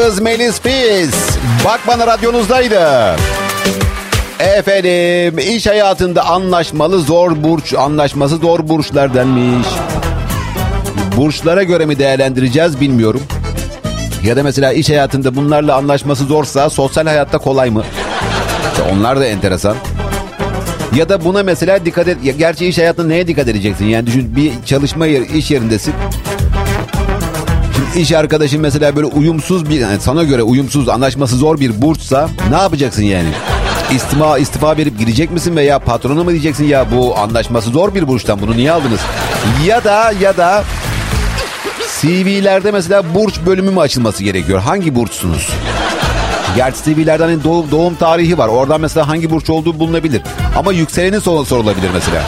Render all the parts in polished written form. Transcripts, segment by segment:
Melis Fils. Bak bana radyonuzdaydı. Efendim, iş hayatında anlaşması zor burçlar denmiş. Burçlara göre mi değerlendireceğiz bilmiyorum. Ya da mesela iş hayatında bunlarla anlaşması zorsa sosyal hayatta kolay mı? Onlar da enteresan. Ya da buna mesela dikkat et. Gerçi iş hayatında neye dikkat edeceksin? Yani düşün, bir çalışma iş yerindesin. Şimdi iş arkadaşın mesela böyle uyumsuz yani sana göre uyumsuz, anlaşması zor bir burçsa ne yapacaksın yani? İstifa verip gidecek misin veya patrona mı diyeceksin ya bu anlaşması zor bir burçtan bunu niye aldınız? Ya da CV'lerde mesela burç bölümü mü açılması gerekiyor? Hangi burçsunuz? Gerçi CV'lerden hani doğum tarihi var. Oradan mesela hangi burç olduğu bulunabilir. Ama yükselenin sorulabilir mesela.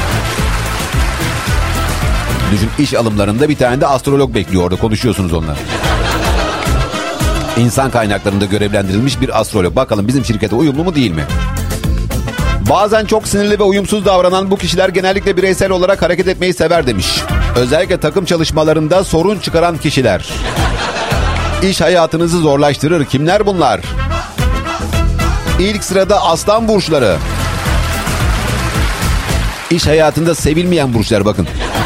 Düşün, iş alımlarında bir tane de astrolog bekliyor, orada konuşuyorsunuz onunla. İnsan kaynaklarında görevlendirilmiş bir astrolog. Bakalım bizim şirkete uyumlu mu değil mi? Bazen çok sinirli ve uyumsuz davranan bu kişiler genellikle bireysel olarak hareket etmeyi sever demiş. Özellikle takım çalışmalarında sorun çıkaran kişiler. İş hayatınızı zorlaştırır. Kimler bunlar? İlk sırada aslan burçları. İş hayatında sevilmeyen burçlar bakın.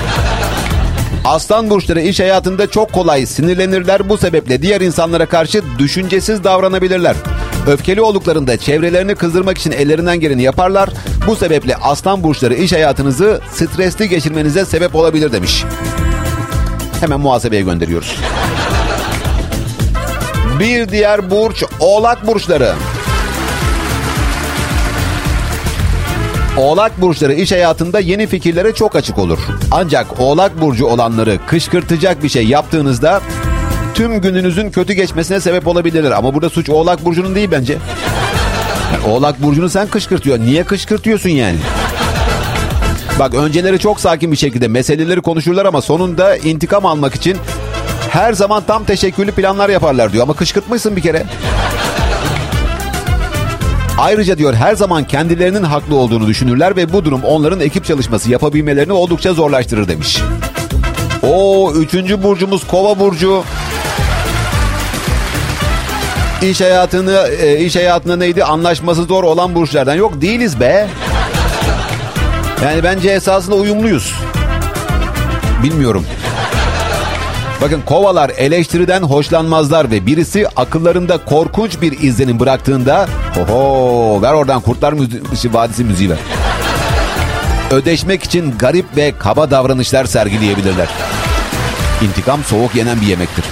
Aslan burçları iş hayatında çok kolay sinirlenirler. Bu sebeple diğer insanlara karşı düşüncesiz davranabilirler. Öfkeli olduklarında çevrelerini kızdırmak için ellerinden geleni yaparlar. Bu sebeple aslan burçları iş hayatınızı stresli geçirmenize sebep olabilir demiş. Hemen muhasebeye gönderiyoruz. Bir diğer burç oğlak burçları. Oğlak burçları iş hayatında yeni fikirlere çok açık olur. Ancak oğlak burcu olanları kışkırtacak bir şey yaptığınızda tüm gününüzün kötü geçmesine sebep olabilirler. Ama burada suç oğlak burcunun değil bence. Yani oğlak burcunu sen kışkırtıyorsun. Niye kışkırtıyorsun yani? Bak, önceleri çok sakin bir şekilde meseleleri konuşurlar ama sonunda intikam almak için her zaman tam teşekküllü planlar yaparlar diyor. Ama kışkırtmışsın bir kere. Ayrıca diyor her zaman kendilerinin haklı olduğunu düşünürler ve bu durum onların ekip çalışması yapabilmelerini oldukça zorlaştırır demiş. Üçüncü burcumuz Kova burcu. İş hayatında neydi? Anlaşması zor olan burçlardan. Yok, değiliz be. Yani bence esasında uyumluyuz. Bilmiyorum. Bakın, kovalar eleştiriden hoşlanmazlar ve birisi akıllarında korkunç bir izlenim bıraktığında ver oradan Kurtlar Vadisi müziği ver. Ödeşmek için garip ve kaba davranışlar sergileyebilirler. İntikam soğuk yenen bir yemektir.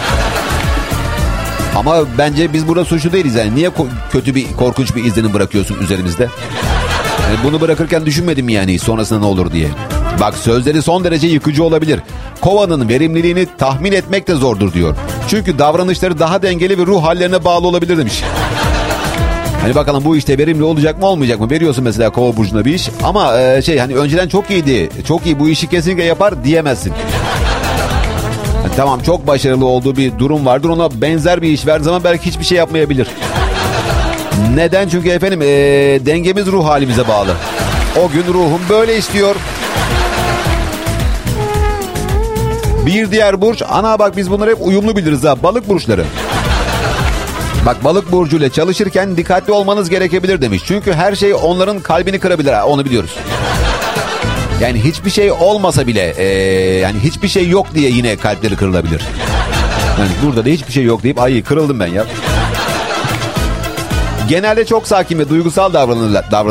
Ama bence biz burada suçlu değiliz yani. Niye korkunç bir izlenim bırakıyorsun üzerimizde? Yani bunu bırakırken düşünmedim yani sonrasında ne olur diye. Bak, sözleri son derece yıkıcı olabilir. Kovanın verimliliğini tahmin etmek de zordur diyor. Çünkü davranışları daha dengeli ve ruh hallerine bağlı olabilir demiş. Hani bakalım bu işte verimli olacak mı olmayacak mı? Veriyorsun mesela Kova burcuna bir iş ama hani önceden çok iyiydi. Çok iyi, bu işi kesinlikle yapar diyemezsin. Yani tamam, çok başarılı olduğu bir durum vardır. Ona benzer bir iş verdiği zaman belki hiçbir şey yapmayabilir. Neden? Çünkü efendim dengemiz ruh halimize bağlı. O gün ruhum böyle istiyor. Bir diğer burç, bak biz bunları hep uyumlu biliriz ha, balık burçları. Bak, balık burcuyla çalışırken dikkatli olmanız gerekebilir demiş. Çünkü her şey onların kalbini kırabilir, onu biliyoruz. Yani hiçbir şey olmasa bile yani hiçbir şey yok diye yine kalpleri kırılabilir. Yani burada da hiçbir şey yok deyip ay kırıldım ben ya. Genelde çok sakin ve duygusal davranırlar.